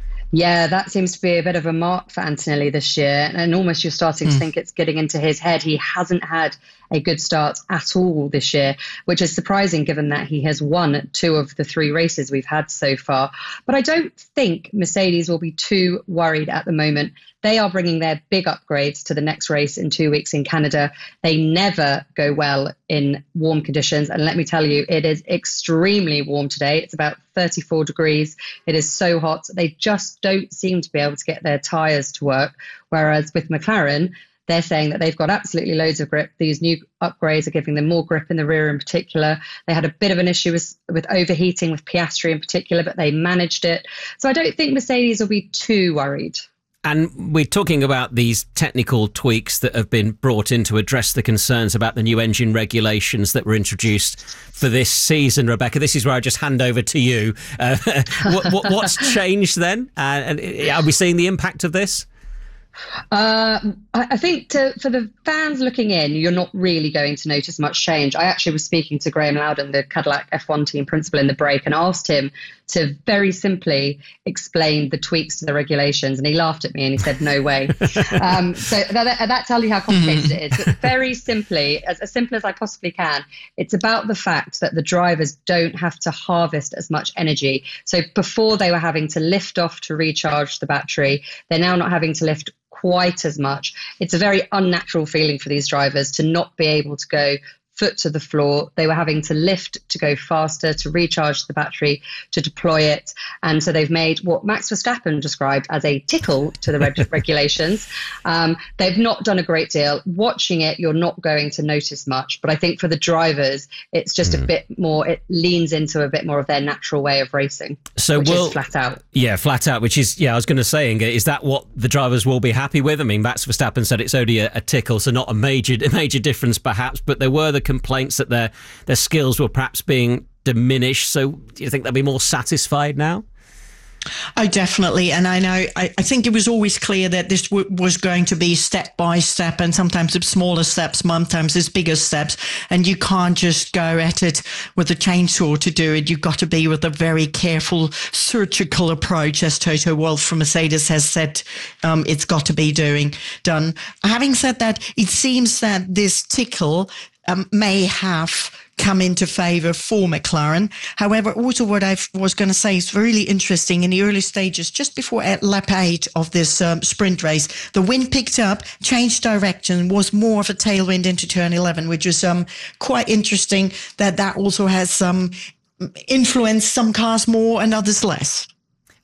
Yeah, that seems to be a bit of a mark for Antonelli this year. And almost you're starting mm. to think it's getting into his head. He hasn't had a good start at all this year, which is surprising given that he has won two of the three races we've had so far. But I don't think Mercedes will be too worried at the moment. They are bringing their big upgrades to the next race in two weeks in Canada. They never go well in warm conditions. And let me tell you, it is extremely warm today. It's about thirty-four degrees. It is so hot. They just don't seem to be able to get their tyres to work. Whereas with McLaren, they're saying that they've got absolutely loads of grip. These new upgrades are giving them more grip in the rear in particular. They had a bit of an issue with, with overheating with Piastri in particular, but they managed it. So I don't think Mercedes will be too worried. And we're talking about these technical tweaks that have been brought in to address the concerns about the new engine regulations that were introduced for this season. Rebecca, this is where I just hand over to you. Uh, what, what, what's changed then? Uh, and are we seeing the impact of this? Uh, I think to, for the fans looking in, you're not really going to notice much change. I actually was speaking to Graham Loudon, the Cadillac F one team principal, in the break and asked him to very simply explain the tweaks to the regulations. And he laughed at me and he said, no way. um, so that, that tells you how complicated it is. But very simply, as, as simple as I possibly can, it's about the fact that the drivers don't have to harvest as much energy. So before they were having to lift off to recharge the battery, they're now not having to lift quite as much. It's a very unnatural feeling for these drivers to not be able to go foot to the floor. They were having to lift to go faster, to recharge the battery, to deploy it. And so they've made what Max Verstappen described as a tickle to the reg- regulations. Um, they've not done a great deal. Watching it, you're not going to notice much. But I think for the drivers, it's just mm. a bit more, it leans into a bit more of their natural way of racing. So which will, is flat out. Yeah, flat out, which is, yeah, I was going to say, Inga, is that what the drivers will be happy with? I mean, Max Verstappen said it's only a, a tickle, so not a major, a major difference perhaps, but there were the complaints that their their skills were perhaps being diminished. So do you think they'll be more satisfied now? Oh, definitely. And I know, I, I think it was always clear that this w- was going to be step by step, and sometimes it's smaller steps, sometimes it's bigger steps. And you can't just go at it with a chainsaw to do it. You've got to be with a very careful, surgical approach, as Toto Wolff from Mercedes has said um, it's got to be doing done. Having said that, it seems that this tickle Um, may have come into favour for McLaren. However, also what I was going to say is really interesting. In the early stages, just before at lap eight of this um, sprint race, the wind picked up, changed direction, was more of a tailwind into turn eleven, which is um, quite interesting that that also has some um, influence some cars more and others less.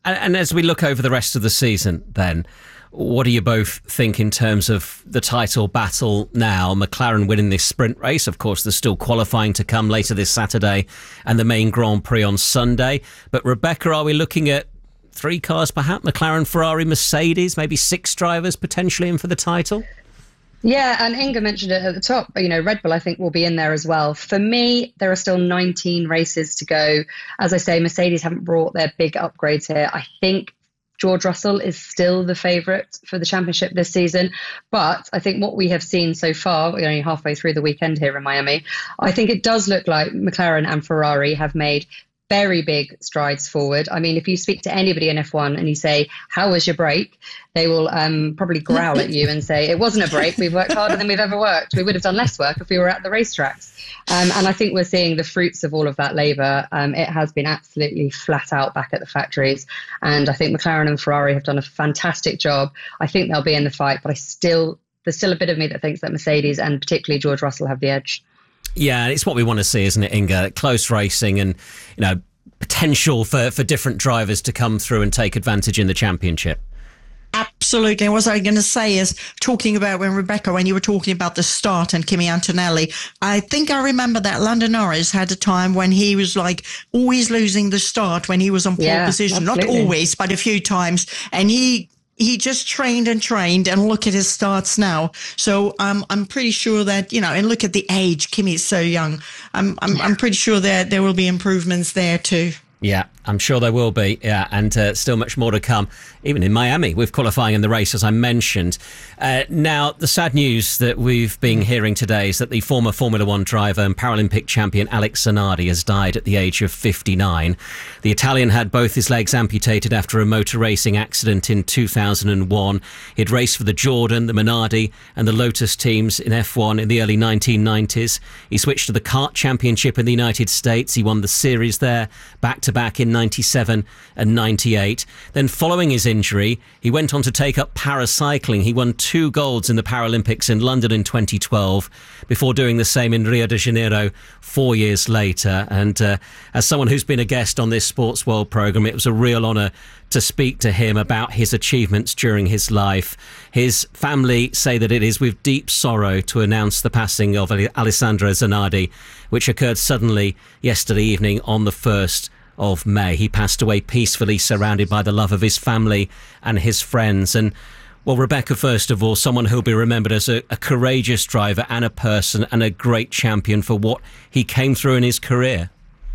And, and as we look over the rest of the season, then, what do you both think in terms of the title battle now? McLaren winning this sprint race. Of course, there's still qualifying to come later this Saturday and the main Grand Prix on Sunday. But Rebecca, are we looking at three cars perhaps? McLaren, Ferrari, Mercedes, maybe six drivers potentially in for the title? Yeah, and Inga mentioned it at the top. You know, Red Bull, I think, will be in there as well. For me, there are still nineteen races to go. As I say, Mercedes haven't brought their big upgrades here. I think George Russell is still the favourite for the championship this season. But I think what we have seen so far, we're only halfway through the weekend here in Miami, I think it does look like McLaren and Ferrari have made very big strides forward. I mean, if you speak to anybody in F one and you say, how was your break? They will um, probably growl at you and say, it wasn't a break. We've worked harder than we've ever worked. We would have done less work if we were at the racetracks. Um, and I think we're seeing the fruits of all of that labour. Um, it has been absolutely flat out back at the factories. And I think McLaren and Ferrari have done a fantastic job. I think they'll be in the fight, but I still, there's still a bit of me that thinks that Mercedes and particularly George Russell have the edge. Yeah, it's what we want to see, isn't it, Inga? Close racing and, you know, potential for, for different drivers to come through and take advantage in the championship. Absolutely. And what I was going to say is, talking about when Rebecca, when you were talking about the start and Kimi Antonelli, I think I remember that Lando Norris had a time when he was like always losing the start when he was on pole yeah, position. absolutely. Not always, but a few times. And he He just trained and trained, and look at his starts now. So um, I'm pretty sure that, you know, and look at the age. Kimi is so young. I'm I'm, I'm pretty sure that there will be improvements there too. Yeah, I'm sure there will be. Yeah, and uh, still much more to come, even in Miami with qualifying in the race, as I mentioned. Uh, now, the sad news that we've been hearing today is that the former Formula One driver and Paralympic champion Alex Zanardi has died at the age of fifty-nine. The Italian had both his legs amputated after a motor racing accident in two thousand one. He'd raced for the Jordan, the Minardi and the Lotus teams in F one in the early nineteen nineties. He switched to the kart championship in the United States. He won the series there back-to-back in ninety-seven and ninety-eight. Then following his injury, he went on to take up paracycling. He won two golds in the Paralympics in London in twenty twelve before doing the same in Rio de Janeiro four years later. And uh, as someone who's been a guest on this Sports World programme, it was a real honour to speak to him about his achievements during his life. His family say that it is with deep sorrow to announce the passing of Alessandro Zanardi, which occurred suddenly yesterday evening on the first of May. He passed away peacefully, surrounded by the love of his family and his friends. And, well, Rebecca, first of all, someone who'll be remembered as a, a courageous driver and a person and a great champion for what he came through in his career.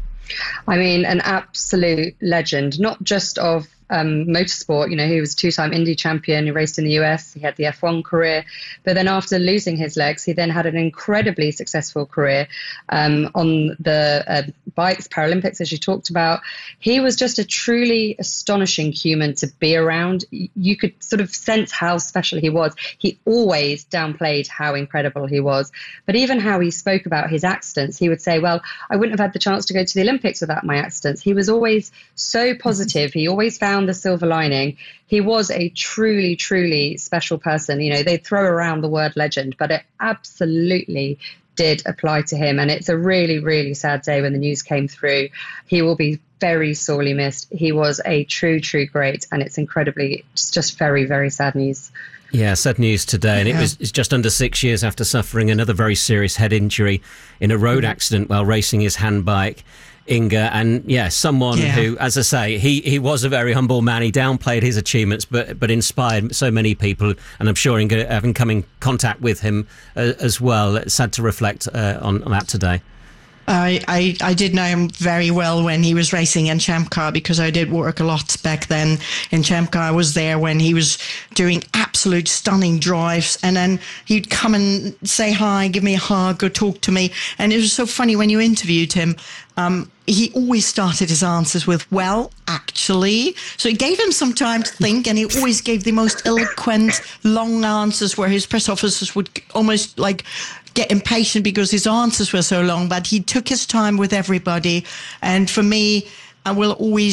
I mean, an absolute legend, not just of um, motorsport. You know, he was a two-time Indy champion. He raced in the U S. He had the F one career. But then after losing his legs, he then had an incredibly successful career um, on the uh, bikes, Paralympics, as you talked about. He was just a truly astonishing human to be around. You could sort of sense how special he was. He always downplayed how incredible he was. But even how he spoke about his accidents, he would say, well, I wouldn't have had the chance to go to the Olympics without my accidents. He was always so positive. He always found the silver lining. He was a truly, truly special person. You know, they throw around the word legend, but it absolutely did apply to him. And it's a really, really sad day when the news came through. He will be very sorely missed. He was a true, true great. And it's incredibly, it's just very, very sad news. Yeah, sad news today. And it was it's just under six years after suffering another very serious head injury in a road accident while racing his handbike. Inga, and yeah, someone yeah. who, as I say, he, he was a very humble man. He downplayed his achievements, but but inspired so many people. And I'm sure Inga, having come in contact with him uh, as well, it's sad to reflect uh, on, on that today. I, I, I did know him very well when he was racing in Champ Car, because I did work a lot back then in Champ Car. I was there when he was doing absolute stunning drives, and then he'd come and say hi, give me a hug, or talk to me. And it was so funny when you interviewed him. Um, he always started his answers with, well, actually. So it gave him some time to think, and he always gave the most eloquent, long answers where his press officers would almost like get impatient because his answers were so long. But he took his time with everybody. And for me, I will always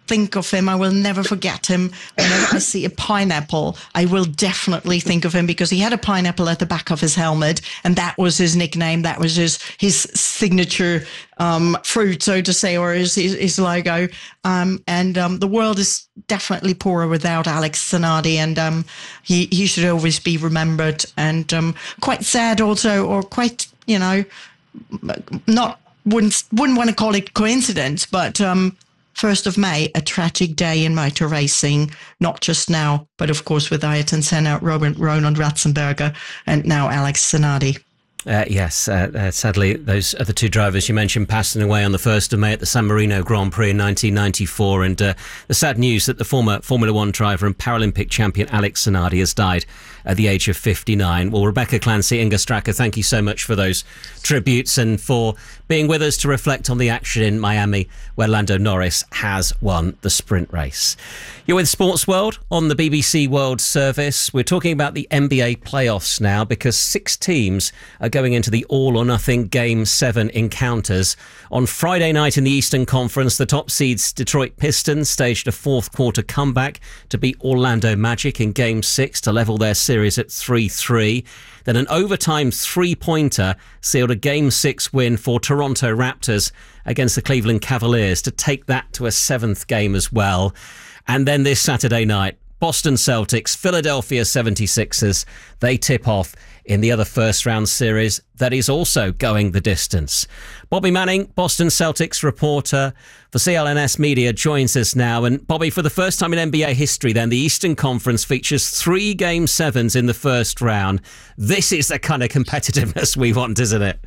think of him. I will never forget him. Whenever I see a pineapple, I will definitely think of him, because he had a pineapple at the back of his helmet, and that was his nickname. That was his his signature um, fruit, so to say, or his his, his logo. Um, and um, the world is definitely poorer without Alex Zanardi, and um, he he should always be remembered. And um, quite sad also, or quite, you know, not wouldn't wouldn't want to call it coincidence, but. Um, first of May, a tragic day in motor racing, not just now, but of course with Ayrton Senna, Robert, Roland Ratzenberger, and now Alex Zanardi. Uh, yes, uh, uh, sadly, those other two drivers you mentioned passing away on the first of May at the San Marino Grand Prix in nineteen ninety-four. And uh, the sad news that the former Formula One driver and Paralympic champion Alex Zanardi has died at the age of fifty-nine. Well, Rebecca Clancy, Inga Straka, thank you so much for those tributes and for being with us to reflect on the action in Miami, where Lando Norris has won the sprint race. You're with Sports World on the B B C World Service. We're talking about the N B A playoffs now, because six teams are going into the all-or-nothing Game seven encounters. On Friday night in the Eastern Conference, the top seeds Detroit Pistons staged a fourth-quarter comeback to beat Orlando Magic in Game six to level their series at three three. Then an overtime three-pointer sealed a Game six win for Toronto Raptors against the Cleveland Cavaliers to take that to a seventh game as well. And then this Saturday night, Boston Celtics, Philadelphia seventy-sixers, they tip off in the other first-round series that is also going the distance. Bobby Manning, Boston Celtics reporter for C L N S Media, joins us now. And Bobby, for the first time in N B A history then, the Eastern Conference features three Game sevens in the first round. This is the kind of competitiveness we want, isn't it?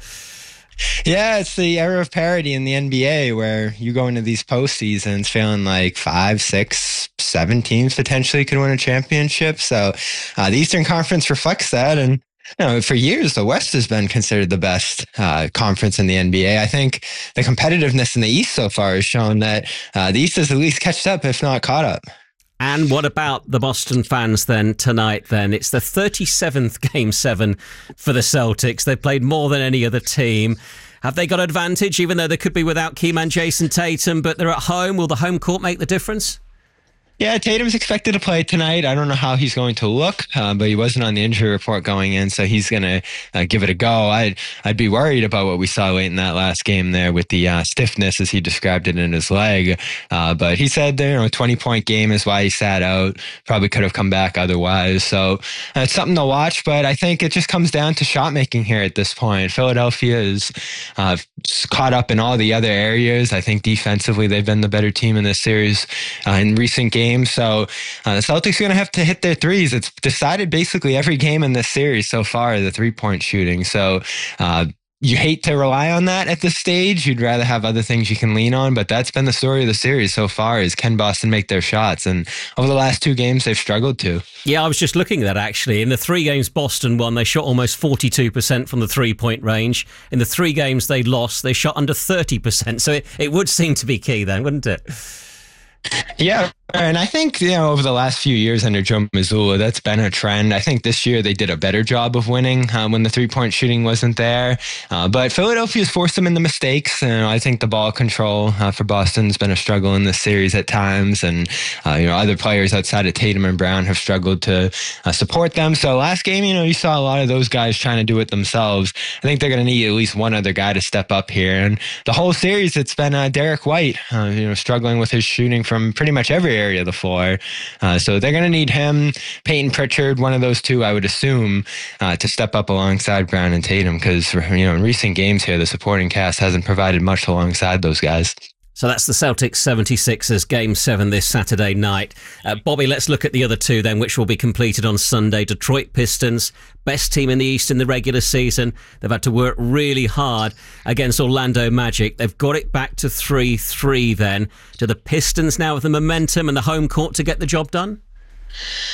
Yeah, it's the era of parity in the N B A, where you go into these postseasons feeling like five, six, seven teams potentially could win a championship. So uh, the Eastern Conference reflects that. And you know, for years, the West has been considered the best uh, conference in the N B A. I think the competitiveness in the East so far has shown that uh, the East has at least catched up, if not caught up. And what about the Boston fans then tonight then? It's the thirty-seventh Game seven for the Celtics. They've played more than any other team. Have they got advantage, even though they could be without key man Jason Tatum, but they're at home? Will the home court make the difference? Yeah, Tatum's expected to play tonight. I don't know how he's going to look, uh, but he wasn't on the injury report going in, so he's going to uh, give it a go. I'd I'd be worried about what we saw late in that last game there with the uh, stiffness, as he described it, in his leg. Uh, but he said, you know, a twenty-point game is why he sat out. Probably could have come back otherwise. So uh, it's something to watch, but I think it just comes down to shot making here at this point. Philadelphia is uh, caught up in all the other areas. I think defensively they've been the better team in this series uh, in recent games. So uh, the Celtics are going to have to hit their threes. It's decided basically every game in this series so far, the three-point shooting. So uh, you hate to rely on that at this stage. You'd rather have other things you can lean on, but that's been the story of the series so far, is can Boston make their shots? And over the last two games, they've struggled to. Yeah, I was just looking at that, actually. In the three games Boston won, they shot almost forty-two percent from the three-point range. In the three games they lost, they shot under thirty percent. So it, it would seem to be key then, wouldn't it? Yeah, and I think, you know, over the last few years under Joe Mazzulla, that's been a trend. I think this year they did a better job of winning uh, when the three-point shooting wasn't there. Uh, but Philadelphia's forced them into mistakes. And I think the ball control uh, for Boston's been a struggle in this series at times. And, uh, you know, other players outside of Tatum and Brown have struggled to uh, support them. So last game, you know, you saw a lot of those guys trying to do it themselves. I think they're going to need at least one other guy to step up here. And the whole series, it's been uh, Derek White, uh, you know, struggling with his shooting from pretty much every area of the floor. Uh, so they're going to need him, Peyton Pritchard, one of those two, I would assume, uh, to step up alongside Brown and Tatum, because, you know, in recent games here, the supporting cast hasn't provided much alongside those guys. So that's the Celtics seventy-sixers Game seven this Saturday night. Uh, Bobby, let's look at the other two then, which will be completed on Sunday. Detroit Pistons, best team in the East in the regular season. They've had to work really hard against Orlando Magic. They've got it back to three three then. Do the Pistons now have the momentum and the home court to get the job done?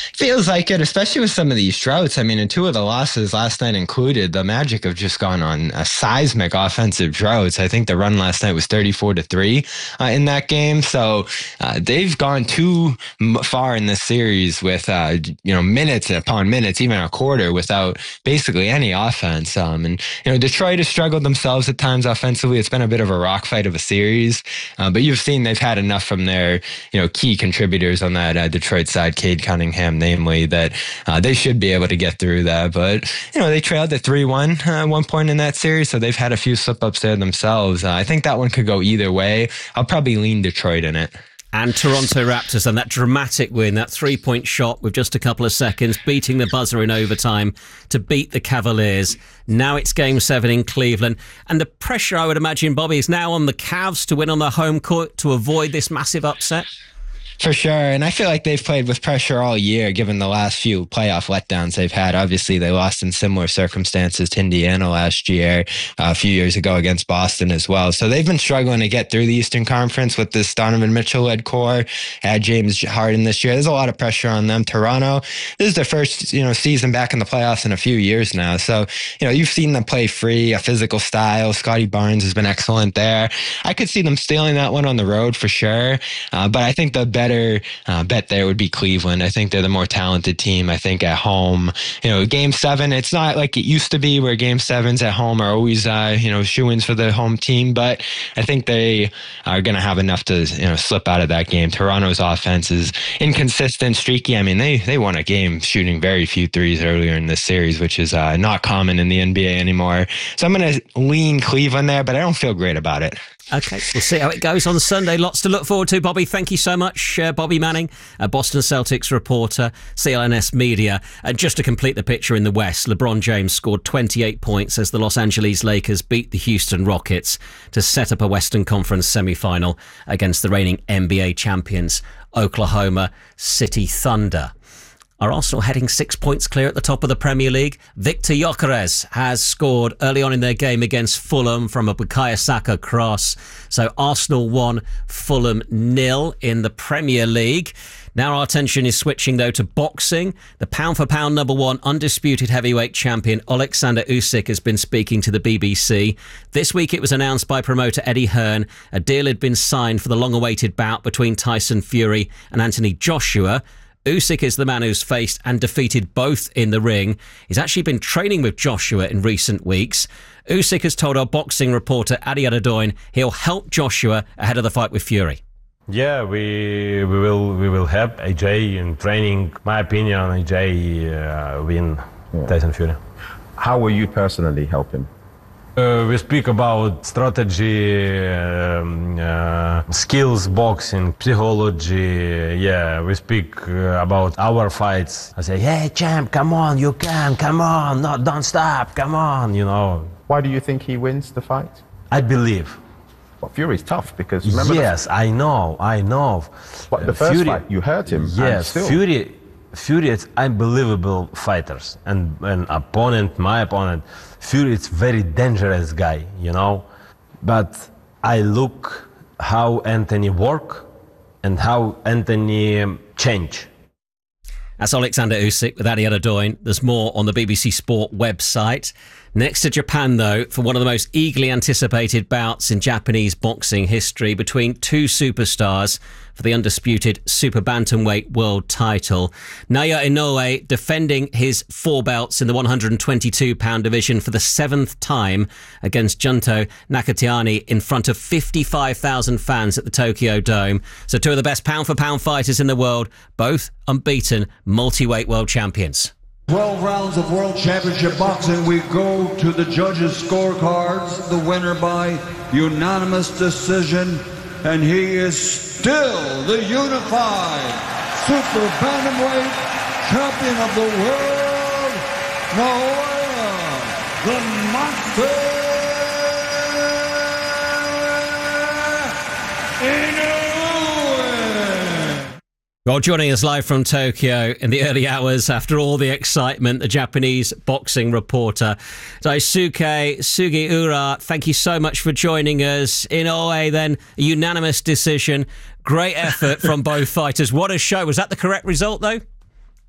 feels like it, especially with some of these droughts. I mean, in two of the losses last night included, the Magic have just gone on a seismic offensive droughts. I think the run last night was thirty-four to three uh, in that game. So uh, they've gone too far in this series with, uh, you know, minutes upon minutes, even a quarter without basically any offense. Um, and, you know, Detroit has struggled themselves at times offensively. It's been a bit of a rock fight of a series, uh, but you've seen they've had enough from their, you know, key contributors on that uh, Detroit side, Cade Cunningham, namely, that uh, they should be able to get through that. But, you know, they trailed at three one uh, at one point in that series, so they've had a few slip-ups there themselves. Uh, I think that one could go either way. I'll probably lean Detroit in it. And Toronto Raptors, and that dramatic win, that three-point shot with just a couple of seconds, beating the buzzer in overtime to beat the Cavaliers. Now it's Game seven in Cleveland. And the pressure, I would imagine, Bobby, is now on the Cavs to win on their home court to avoid this massive upset. For sure. And I feel like they've played with pressure all year, given the last few playoff letdowns they've had. Obviously, they lost in similar circumstances to Indiana last year, uh, a few years ago against Boston as well. So they've been struggling to get through the Eastern Conference with this Donovan Mitchell-led core. Add James Harden this year. There's a lot of pressure on them. Toronto, this is their first, you know, season back in the playoffs in a few years now. So, you know, you've seen them play free, a physical style. Scotty Barnes has been excellent there. I could see them stealing that one on the road for sure. Uh, but I think the better Better uh, bet there would be Cleveland. I think they're the more talented team. I think at home, you know, Game Seven, it's not like it used to be where Game Sevens at home are always, uh, you know, shoo-ins for the home team. But I think they are going to have enough to, you know, slip out of that game. Toronto's offense is inconsistent, streaky. I mean, they they won a game shooting very few threes earlier in this series, which is uh, not common in the N B A anymore. So I'm going to lean Cleveland there, but I don't feel great about it. Okay, we'll see how it goes on Sunday. Lots to look forward to, Bobby. Thank you so much, uh, Bobby Manning, a Boston Celtics reporter, C L N S Media. And just to complete the picture in the West, LeBron James scored twenty-eight points as the Los Angeles Lakers beat the Houston Rockets to set up a Western Conference semi-final against the reigning N B A champions, Oklahoma City Thunder. Are Arsenal heading six points clear at the top of the Premier League? Victor Gyökeres has scored early on in their game against Fulham from a Bukayo Saka cross. So Arsenal one, Fulham nil in the Premier League. Now our attention is switching, though, to boxing. The pound-for-pound number one undisputed heavyweight champion Alexander Usyk has been speaking to the B B C. This week it was announced by promoter Eddie Hearn a deal had been signed for the long-awaited bout between Tyson Fury and Anthony Joshua. Usyk is the man who's faced and defeated both in the ring. He's actually been training with Joshua in recent weeks. Usyk has told our boxing reporter Adi Adadoin he'll help Joshua ahead of the fight with Fury. Yeah, we we will we will help A J in training. My opinion on A J uh, win yeah. Tyson Fury. How will you personally help him? Uh, we speak about strategy, um, uh, skills, boxing, psychology. Yeah, we speak uh, about our fights. I say, hey, champ, come on, you can, come on, no, don't stop, come on, you know. Why do you think he wins the fight? I believe. Well, Fury's tough because remember. Yes, the... I know, I know. But the first Fury, fight, you hurt him. Yes, still... Fury. Fury is unbelievable fighters, and an opponent, my opponent, Fury is very dangerous guy, you know. But I look how Anthony work and how Anthony change. That's Alexander Usyk with Adi Adadoin. There's more on the B B C Sport website. Next to Japan, though, for one of the most eagerly anticipated bouts in Japanese boxing history between two superstars for the undisputed super bantamweight world title. Naoya Inoue defending his four belts in the one hundred twenty-two pound division for the seventh time against Junto Nakatiani in front of fifty-five thousand fans at the Tokyo Dome. So two of the best pound-for-pound fighters in the world, both unbeaten multi-weight world champions. twelve rounds of World Championship Boxing. We go to the judges' scorecards. The winner by unanimous decision, and he is still the unified super bantamweight champion of the world, Naoya the Monster Inoue. Well, joining us live from Tokyo in the early hours after all the excitement, the Japanese boxing reporter, Daisuke Sugiura. Thank you so much for joining us. Inoue, then, a unanimous decision. Great effort from both fighters. What a show. Was that the correct result, though?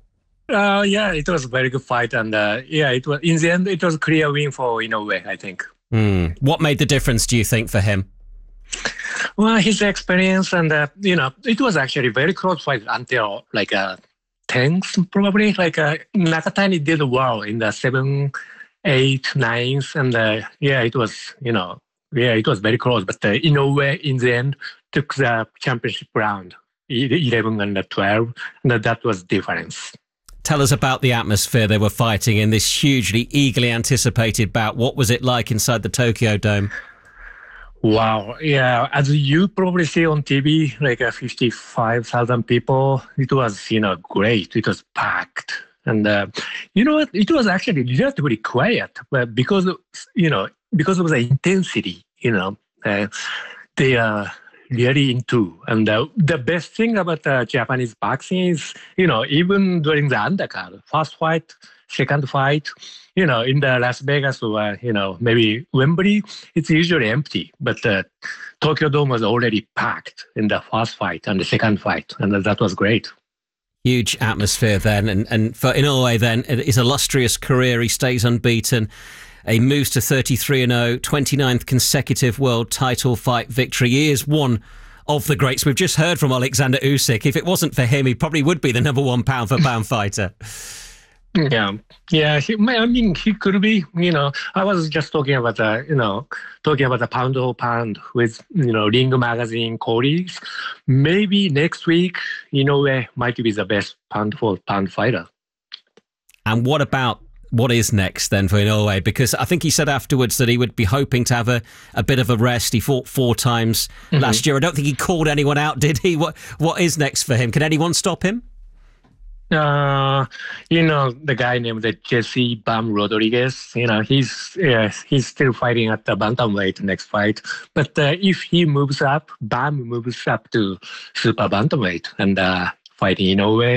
Uh, yeah, it was a very good fight, and uh, yeah, it was in the end it was a clear win for Inoue, I think. Mm. What made the difference, do you think, for him? Well, his experience, and uh, you know, it was actually very close fight until like a uh, tenth, probably. Like uh, Nakatani did well in the seven, eight, nines, and uh, yeah, it was you know, yeah, it was very close. But uh, Inoue in the end took the championship round, eleven and twelve, and that was difference. Tell us about the atmosphere they were fighting in this hugely, eagerly anticipated bout. What was it like inside the Tokyo Dome? Wow, yeah, as you probably see on T V, like uh, fifty-five thousand people, it was, you know, great. It was packed. And, uh, you know what, it was actually relatively quiet, but because, you know, because of the intensity, you know, uh, they are really into. And uh, the best thing about uh, Japanese boxing is, you know, even during the undercard, first fight, second fight, you know, in the Las Vegas or, you know, maybe Wembley, it's usually empty. But uh, Tokyo Dome was already packed in the first fight and the second fight. And that was great. Huge atmosphere then. And, and for Inoue then, his illustrious career, he stays unbeaten. He moves to thirty-three and oh, twenty-ninth consecutive world title fight victory. He is one of the greats. We've just heard from Alexander Usyk. If it wasn't for him, he probably would be the number one pound for pound fighter. Yeah, yeah. He, I mean, he could be. You know, I was just talking about the, you know, talking about the pound for pound with, you know, Ring Magazine colleagues. Maybe next week, Inoue might be the best pound for pound fighter. And what about what is next then for Inoue? Because I think he said afterwards that he would be hoping to have a, a bit of a rest. He fought four times mm-hmm. last year. I don't think he called anyone out, did he? What What is next for him? Can anyone stop him? Uh, you know, the guy named Jesse Bam Rodriguez, you know, he's uh, he's still fighting at the bantamweight next fight. But uh, if he moves up, Bam moves up to super bantamweight and uh, fighting Inoue.